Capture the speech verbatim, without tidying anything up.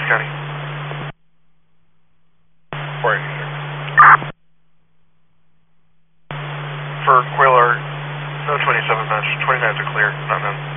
County. four eighty-six. For Quail Art, no twenty-seven match, twenty-nines are clear, not none.